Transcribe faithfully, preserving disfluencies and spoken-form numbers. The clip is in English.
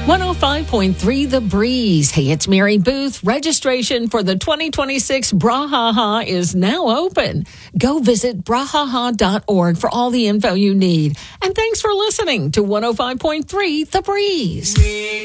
one oh five point three The Breeze. Hey, it's Mary Booth. Registration for the twenty twenty-six Brouhaha is now open. Go visit brouhaha dot org for all the info you need. And thanks for listening to one oh five point three The Breeze.